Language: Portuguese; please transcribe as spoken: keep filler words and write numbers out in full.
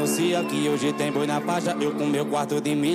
anuncia que hoje tem boi na faixa. Eu com meu quarto de milho